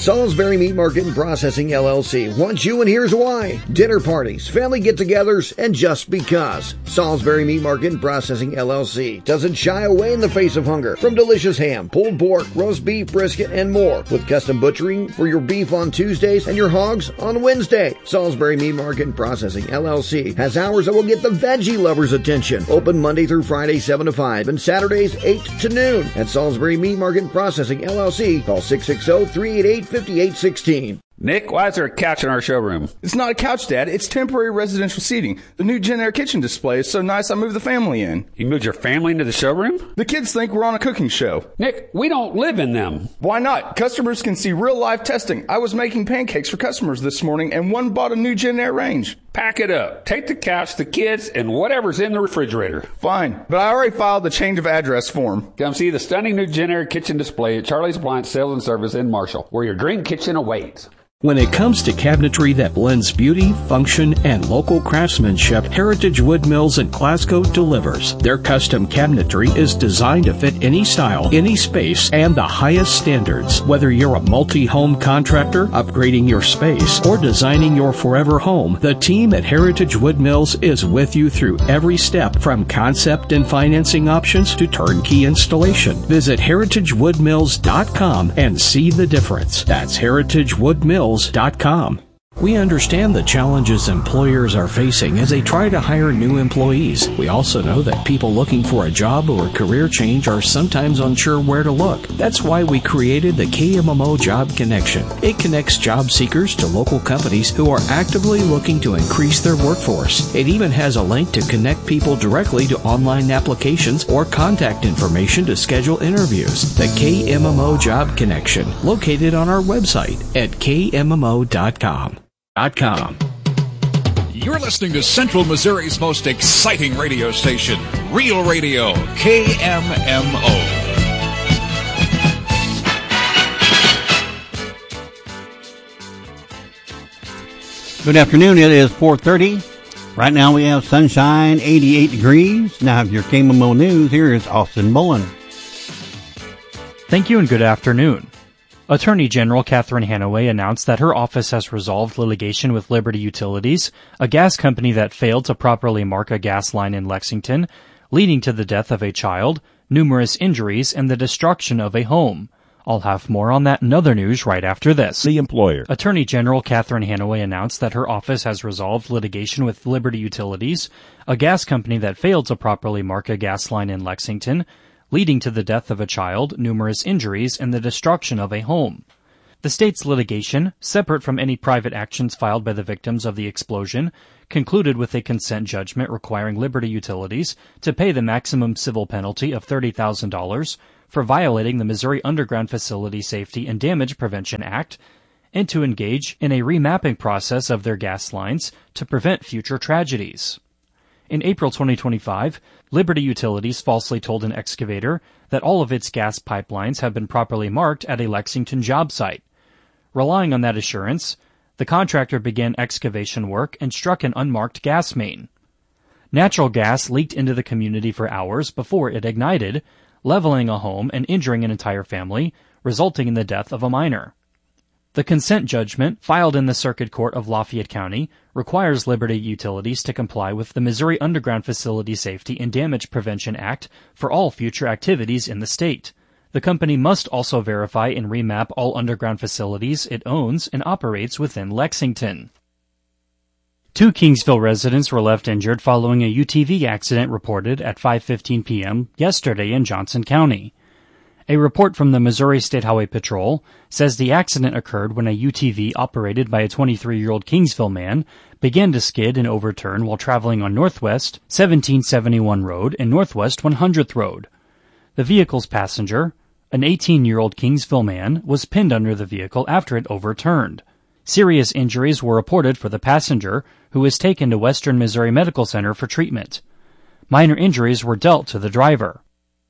Salisbury Meat Market and Processing LLC wants you, and here's why. Dinner parties, family get-togethers, and just because. Salisbury Meat Market and Processing LLC doesn't shy away in the face of hunger. From delicious ham, pulled pork, roast beef, brisket, and more. With custom butchering for your beef on Tuesdays and your hogs on Wednesday. Salisbury Meat Market and Processing LLC has hours that will get the veggie lovers' attention. Open Monday through Friday 7 to 5 and Saturdays 8 to noon. At Salisbury Meat Market and Processing LLC, call 660-388-5816. Nick, why is there a couch in our showroom? It's not a couch, Dad. It's temporary residential seating. The new Gen Air kitchen display is so nice I moved the family in. You moved your family into the showroom? The kids think we're on a cooking show. Nick, we don't live in them. Why not? Customers can see real live testing. I was making pancakes for customers this morning, and one bought a new Gen Air range. Pack it up. Take the couch, the kids, and whatever's in the refrigerator. Fine, but I already filed the change of address form. Come see the stunning new Gen Air kitchen display at Charlie's Appliance Sales and Service in Marshall, where your dream kitchen awaits. When it comes to cabinetry that blends beauty, function, and local craftsmanship, Heritage Wood Mills in Glasgow delivers. Their custom cabinetry is designed to fit any style, any space, and the highest standards. Whether you're a multi-home contractor, upgrading your space, or designing your forever home, the team at Heritage Wood Mills is with you through every step, from concept and financing options to turnkey installation. Visit heritagewoodmills.com and see the difference. That's heritagewoodmills.com. We understand the challenges employers are facing as they try to hire new employees. We also know that people looking for a job or a career change are sometimes unsure where to look. That's why we created the KMMO Job Connection. It connects job seekers to local companies who are actively looking to increase their workforce. It even has a link to connect people directly to online applications or contact information to schedule interviews. The KMMO Job Connection, located on our website at kmmo.com. You're listening to Central Missouri's most exciting radio station, Real Radio, KMMO. Good afternoon. It is 4:30. Right now we have sunshine, 88 degrees. Now your KMMO News, here is Austin Bullen. Thank you and good afternoon. Attorney General Catherine Hanaway announced that her office has resolved litigation with Liberty Utilities, a gas company that failed to properly mark a gas line in Lexington, leading to the death of a child, numerous injuries, and the destruction of a home. I'll have more on that and other news right after this. The employer. Attorney General Catherine Hanaway announced that her office has resolved litigation with Liberty Utilities, a gas company that failed to properly mark a gas line in Lexington, leading to the death of a child, numerous injuries, and the destruction of a home. The state's litigation, separate from any private actions filed by the victims of the explosion, concluded with a consent judgment requiring Liberty Utilities to pay the maximum civil penalty of $30,000 for violating the Missouri Underground Facility Safety and Damage Prevention Act, and to engage in a remapping process of their gas lines to prevent future tragedies. In April 2025, Liberty Utilities falsely told an excavator that all of its gas pipelines have been properly marked at a Lexington job site. Relying on that assurance, the contractor began excavation work and struck an unmarked gas main. Natural gas leaked into the community for hours before it ignited, leveling a home and injuring an entire family, resulting in the death of a minor. The consent judgment, filed in the Circuit Court of Lafayette County, requires Liberty Utilities to comply with the Missouri Underground Facility Safety and Damage Prevention Act for all future activities in the state. The company must also verify and remap all underground facilities it owns and operates within Lexington. 2 Kingsville residents were left injured following a UTV accident reported at 5:15 p.m. yesterday in Johnson County. A report from the Missouri State Highway Patrol says the accident occurred when a UTV operated by a 23-year-old Kingsville man began to skid and overturn while traveling on Northwest 1771 Road and Northwest 100th Road. The vehicle's passenger, an 18-year-old Kingsville man, was pinned under the vehicle after it overturned. Serious injuries were reported for the passenger, who was taken to Western Missouri Medical Center for treatment. Minor injuries were dealt to the driver.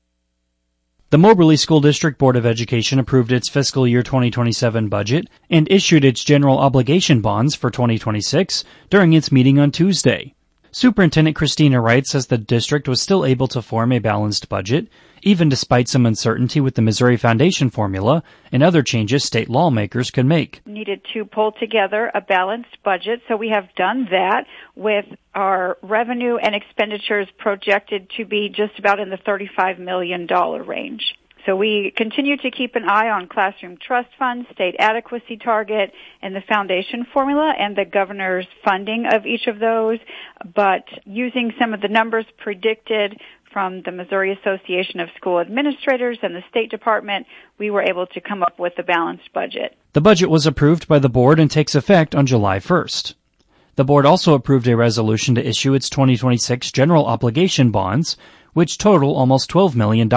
The Moberly School District Board of Education approved its fiscal year 2027 budget and issued its general obligation bonds for 2026 during its meeting on Tuesday. Superintendent Christina Wright says the district was still able to form a balanced budget, even despite some uncertainty with the Missouri Foundation formula and other changes state lawmakers could make. Needed to pull together a balanced budget, so we have done that with our revenue and expenditures projected to be just about in the $35 million range. So we continue to keep an eye on classroom trust funds, state adequacy target, and the foundation formula and the governor's funding of each of those. But using some of the numbers predicted from the Missouri Association of School Administrators and the State Department, we were able to come up with a balanced budget. The budget was approved by the board and takes effect on July 1st. The board also approved a resolution to issue its 2026 general obligation bonds, which total almost $12 million.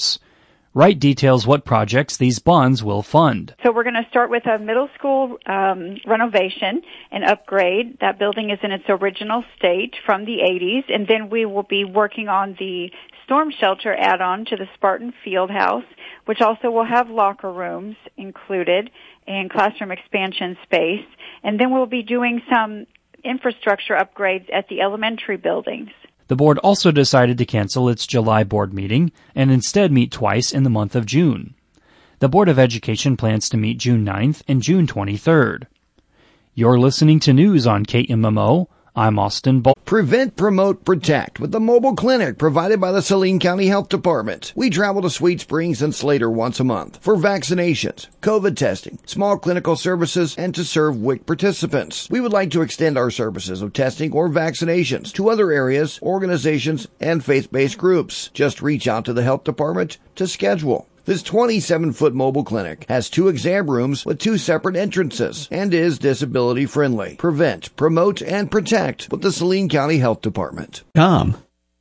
Wright details what projects these bonds will fund. So we're going to start with a middle school renovation and upgrade. That building is in its original state from the 80s, and then we will be working on the storm shelter add-on to the Spartan Fieldhouse, which also will have locker rooms included and classroom expansion space. And then we'll be doing some infrastructure upgrades at the elementary buildings. The board also decided to cancel its July board meeting and instead meet twice in the month of June. The Board of Education plans to meet June 9th and June 23rd. You're listening to news on KMMO. I'm Austin Bull. Prevent, Promote, Protect with the mobile clinic provided by the Saline County Health Department. We travel to Sweet Springs and Slater once a month for vaccinations, COVID testing, small clinical services, and to serve WIC participants. We would like to extend our services of testing or vaccinations to other areas, organizations, and faith-based groups. Just reach out to the health department to schedule. This 27-foot mobile clinic has 2 exam rooms with 2 separate entrances and is disability friendly. Prevent, promote, and protect with the Saline County Health Department. Well,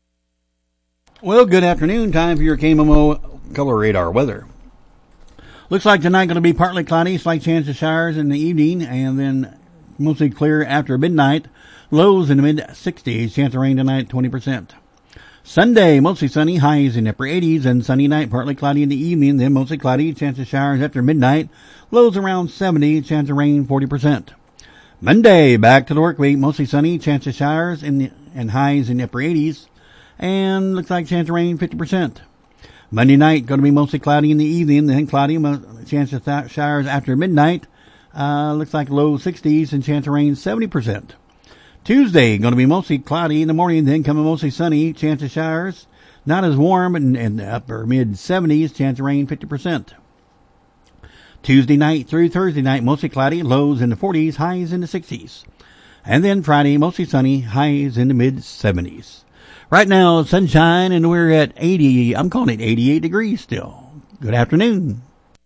good afternoon. Time for your KMMO Color Radar weather. Looks like tonight going to be partly cloudy, slight chance of showers in the evening, and then mostly clear after midnight. Lows in the mid-60s. Chance of rain tonight, 20%. Sunday, mostly sunny, highs in upper 80s, and sunny night, partly cloudy in the evening, then mostly cloudy, chance of showers after midnight, lows around 70, chance of rain 40%. Monday, back to the work week, mostly sunny, chance of showers and highs in upper 80s, and looks like chance of rain 50%. Monday night, going to be mostly cloudy in the evening, then cloudy, chance of showers after midnight, looks like low 60s, and chance of rain 70%. Tuesday, going to be mostly cloudy in the morning, then coming mostly sunny, chance of showers. Not as warm, and upper mid-70s, chance of rain 50%. Tuesday night through Thursday night, mostly cloudy, lows in the 40s, highs in the 60s. And then Friday, mostly sunny, highs in the mid-70s. Right now, sunshine, and we're at 80, I'm calling it 88 degrees still. Good afternoon.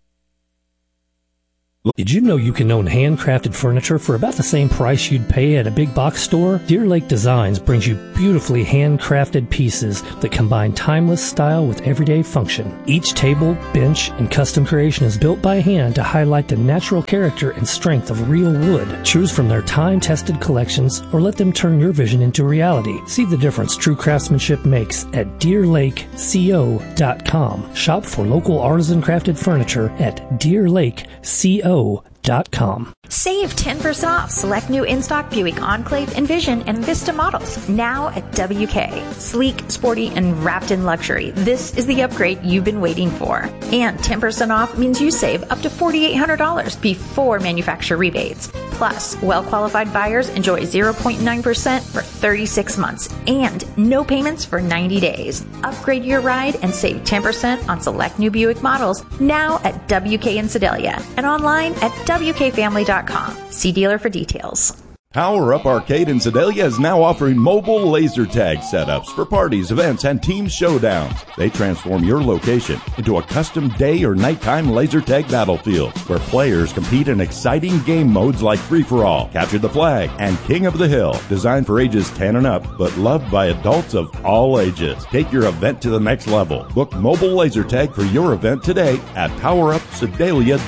Did you know you can own handcrafted furniture for about the same price you'd pay at a big box store? Deer Lake Designs brings you beautifully handcrafted pieces that combine timeless style with everyday function. Each table, bench, and custom creation is built by hand to highlight the natural character and strength of real wood. Choose from their time-tested collections or let them turn your vision into reality. See the difference true craftsmanship makes at DeerLakeCO.com. Shop for local artisan crafted furniture at DeerLakeCO.com. Save 10% off select new in-stock Buick Enclave, Envision, and Vista models now at WK. Sleek, sporty, and wrapped in luxury. This is the upgrade you've been waiting for. And 10% off means you save up to $4,800 before manufacturer rebates. Plus, well-qualified buyers enjoy 0.9% for 36 months and no payments for 90 days. Upgrade your ride and save 10% on select new Buick models now at WK in Sedalia and online at WKFamily.com. See dealer for details. Power Up Arcade in Sedalia is now offering mobile laser tag setups for parties, events, and team showdowns. They transform your location into a custom day or nighttime laser tag battlefield where players compete in exciting game modes like Free-for-All, Capture the Flag, and King of the Hill. Designed for ages 10 and up, but loved by adults of all ages. Take your event to the next level. Book mobile laser tag for your event today at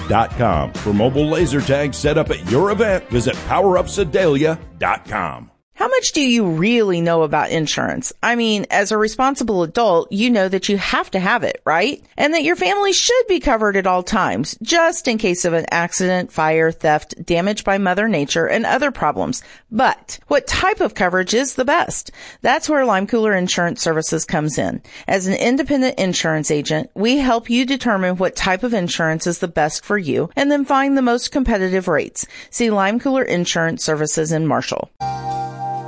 PowerUpSedalia.com. For mobile laser tag set up at your event, visit PowerUpSedalia.com. How much do you really know about insurance? I mean, as a responsible adult, you know that you have to have it, right? And that your family should be covered at all times, just in case of an accident, fire, theft, damage by Mother Nature, and other problems. But what type of coverage is the best? That's where Lime Cooler Insurance Services comes in. As an independent insurance agent, we help you determine what type of insurance is the best for you and then find the most competitive rates. See Lime Cooler Insurance Services in Marshall.